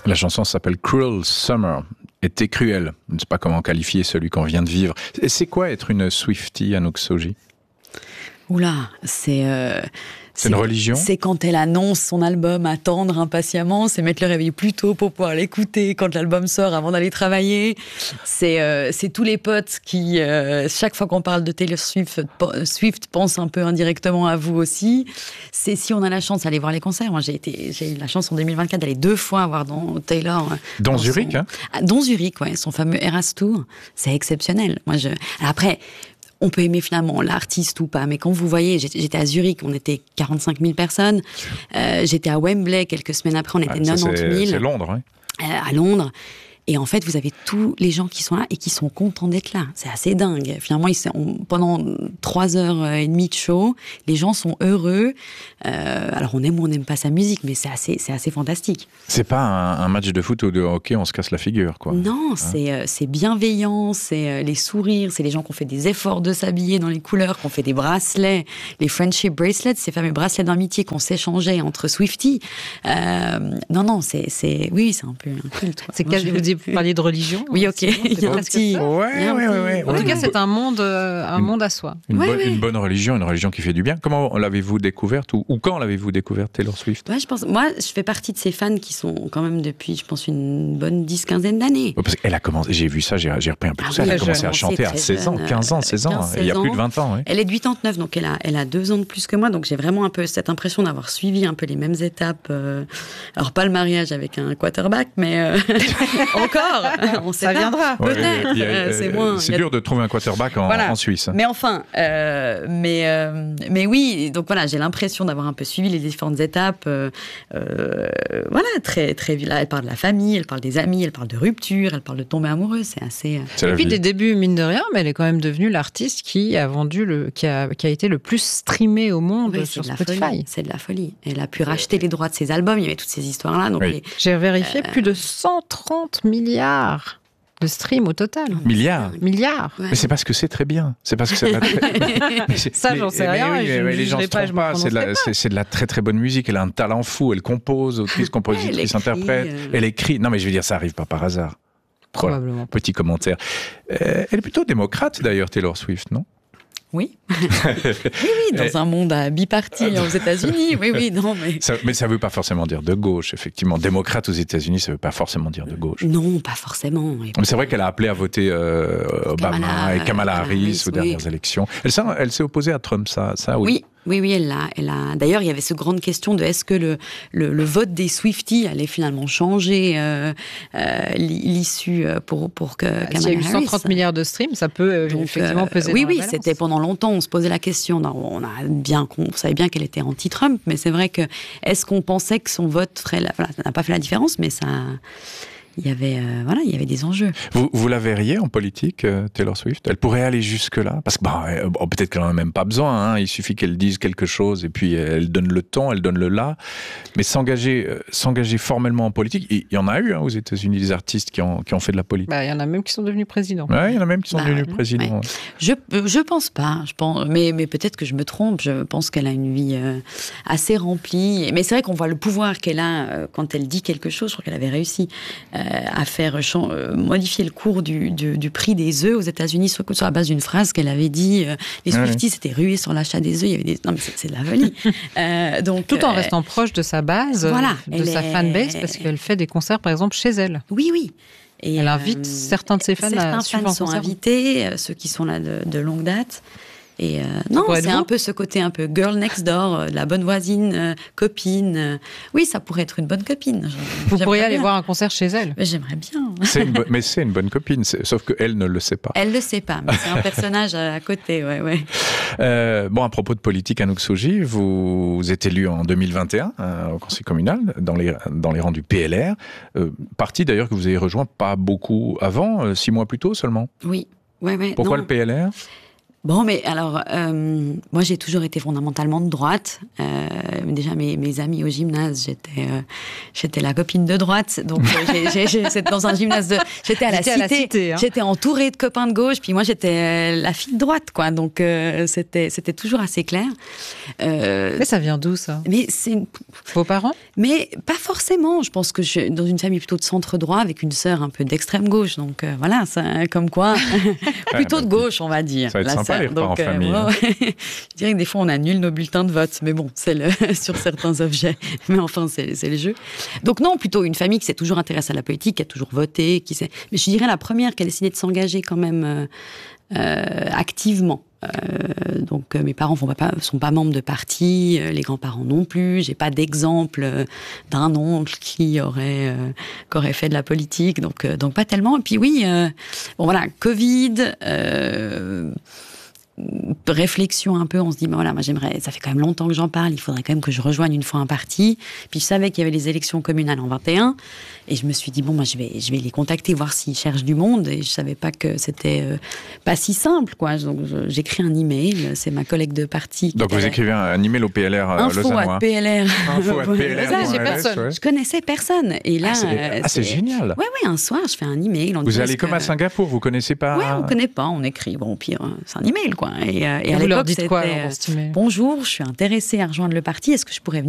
La chanson s'appelle Cruel Summer. Été cruel. Je ne sais pas comment qualifier celui qu'on vient de vivre. Et c'est quoi être une Swiftie, Anouk Soji ? Oula, c'est une religion ? C'est quand elle annonce son album, attendre impatiemment, c'est mettre le réveil plus tôt pour pouvoir l'écouter quand l'album sort avant d'aller travailler. C'est tous les potes qui, chaque fois qu'on parle de Taylor Swift pensent un peu indirectement à vous aussi. C'est si on a la chance d'aller voir les concerts. Moi, j'ai eu la chance en 2024 d'aller 2 fois voir Taylor. Dans Zurich, Dans Zurich, ouais, son fameux Eras Tour. C'est exceptionnel. Alors après, on peut aimer finalement l'artiste ou pas, mais quand vous voyez, j'étais à Zurich, on était 45 000 personnes, j'étais à Wembley quelques semaines après, on était 90 000. C'est Londres, oui. À Londres. Et en fait, vous avez tous les gens qui sont là et qui sont contents d'être là. C'est assez dingue. Finalement, pendant 3h30 de show, les gens sont heureux. Alors, on aime ou on n'aime pas sa musique, mais c'est assez fantastique. C'est pas un match de foot ou de hockey, on se casse la figure, quoi. Non, c'est bienveillant, c'est les sourires, c'est les gens qui ont fait des efforts de s'habiller dans les couleurs, qui ont fait des bracelets, les friendship bracelets, ces fameux bracelets d'amitié qu'on s'échangeait entre Swifties. Non, oui, c'est un peu un culte. C'est vous parliez de religion. Oui, ok. Il y a un petit. Ouais. En tout cas, c'est un monde à soi. Une bonne religion, une religion qui fait du bien. Comment l'avez-vous découverte ou quand l'avez-vous découverte, Taylor Swift ? Moi, je fais partie de ces fans qui sont quand même depuis, je pense, une bonne 10-15 d'années. Parce qu'elle a commencé, j'ai vu ça, j'ai repris un peu tout ça. Elle a commencé à chanter à 16 ans, 15 ans, 16 ans. Il y a plus de 20 ans. Ouais. Elle est de 89, donc elle a 2 ans de plus que moi. Donc j'ai vraiment un peu cette impression d'avoir suivi un peu les mêmes étapes. Alors pas le mariage avec un quarterback, mais encore, on sait ça viendra. Peut-être. C'est dur de trouver un quarterback en Suisse. Mais enfin, mais oui. Donc voilà, j'ai l'impression d'avoir un peu suivi les différentes étapes. Très très. Là, elle parle de la famille, elle parle des amis, elle parle de rupture, elle parle de tomber amoureuse. C'est assez. Et puis des débuts mine de rien, mais elle est quand même devenue l'artiste qui a été le plus streamé au monde sur Spotify. C'est de la folie. Elle a pu racheter les droits de ses albums. Il y avait toutes ces histoires-là. Donc j'ai vérifié plus de 130 milliards de streams au total. Milliards. Ouais. Mais c'est parce que c'est très bien. C'est parce que c'est ça, j'en sais rien. Mais les gens ne se trompent pas. C'est de la très très bonne musique. Elle a un talent fou. Elle compose, autrice, compositrice, interprète. Elle écrit. Non, mais je veux dire, ça arrive pas par hasard. Probablement. Voilà. Petit commentaire. Elle est plutôt démocrate d'ailleurs, Taylor Swift, non ? Oui. Oui, dans un monde à bipartis aux États-Unis. Oui, non, mais. Mais ça ne veut pas forcément dire de gauche, effectivement. Démocrate aux États-Unis, ça ne veut pas forcément dire de gauche. Non, pas forcément. Mais c'est vrai qu'elle a appelé à voter Obama et Kamala Harris aux dernières élections. Elle s'est opposée à Trump, ça oui. Oui, elle l'a. D'ailleurs, il y avait cette grande question de est-ce que le vote des Swifties allait finalement changer l'issue pour que Kamala Harris. S'il y a eu 130 milliards de streams, ça peut effectivement peser dans la balance. C'était pendant longtemps, on se posait la question. On savait bien qu'elle était anti-Trump, mais c'est vrai que est-ce qu'on pensait que son vote ça n'a pas fait la différence, mais ça. Il y avait des enjeux. Vous la verriez en politique, Taylor Swift ? Elle pourrait aller jusque-là ? Parce que peut-être qu'elle n'en a même pas besoin. Il suffit qu'elle dise quelque chose et puis elle donne le ton, elle donne le là. Mais s'engager formellement en politique, il y en a eu aux États-Unis des artistes qui ont fait de la politique. Il y en a même qui sont devenus présidents. Oui, il y en a même qui sont devenus présidents. Ouais. Je pense pas. Mais peut-être que je me trompe. Je pense qu'elle a une vie assez remplie. Mais c'est vrai qu'on voit le pouvoir qu'elle a quand elle dit quelque chose. Je crois qu'elle avait réussi à faire modifier le cours du prix des œufs aux États-Unis sur la base d'une phrase qu'elle avait dit. Les Swifties s'étaient rués sur l'achat des œufs. Non, mais c'est de la folie. Donc, tout en restant proche de sa base, de sa fanbase, parce qu'elle fait des concerts, par exemple, chez elle. Oui. Et elle invite certains de ses fans à suivre en concert. Certains fans sont invités, ceux qui sont là de longue date. Et non, c'est un peu ce côté un peu girl next door, la bonne voisine, copine. Oui, ça pourrait être une bonne copine. Vous pourriez aller voir un concert chez elle. Mais j'aimerais bien. Mais c'est une bonne copine, sauf qu'elle ne le sait pas. Elle ne le sait pas, mais c'est un personnage à côté, ouais. À propos de politique, Anouk Soji, vous êtes élue en 2021 au Conseil communal, dans les rangs du PLR. Parti d'ailleurs que vous avez rejoint pas beaucoup avant, 6 mois plus tôt seulement. Oui. Pourquoi le PLR ? Bon, mais alors, moi, j'ai toujours été fondamentalement de droite. Déjà, mes amis au gymnase, j'étais la copine de droite. Donc, c'était dans un gymnase j'étais à la Cité. Hein. J'étais entourée de copains de gauche. Puis moi, j'étais la fille de droite, quoi. Donc, c'était toujours assez clair. Mais ça vient d'où, ça? Mais vos parents? Mais pas forcément. Je pense que je suis dans une famille plutôt de centre droit avec une sœur un peu d'extrême gauche. Donc, voilà, ça, comme quoi, plutôt de gauche, on va dire. Ça va être sympa. Les repas en famille. Je dirais que des fois on annule nos bulletins de vote, mais bon, c'est sur certains objets. Mais enfin, c'est le jeu. Donc non, plutôt une famille qui s'est toujours intéressée à la politique, qui a toujours voté, mais je dirais la première qui a décidé de s'engager quand même activement. Donc mes parents sont pas membres de parti, les grands-parents non plus. J'ai pas d'exemple d'un oncle qui aurait fait de la politique, donc pas tellement. Et puis oui, bon voilà, Covid. Réflexion un peu, on se dit, ben voilà, moi j'aimerais, ça fait quand même longtemps que j'en parle, il faudrait quand même que je rejoigne une fois un parti. Puis je savais qu'il y avait les élections communales en 21, et je me suis dit, bon, moi je vais les contacter, voir s'ils cherchent du monde, et je savais pas que c'était pas si simple, quoi. Donc j'écris un email, c'est ma collègue de parti. Donc vous écrivez un email au PLR lausannois. Info@PLR. Personne. Je connaissais personne. Et là, c'est génial. Ouais, un soir, je fais un email. Vous allez comme à Singapour, vous connaissez pas? Ouais, on connaît pas, on écrit. Bon, pire, c'est un email, quoi. Et à vous leur l'époque, dites quoi, bonjour, je suis intéressée à rejoindre le parti, est-ce que je pourrais venir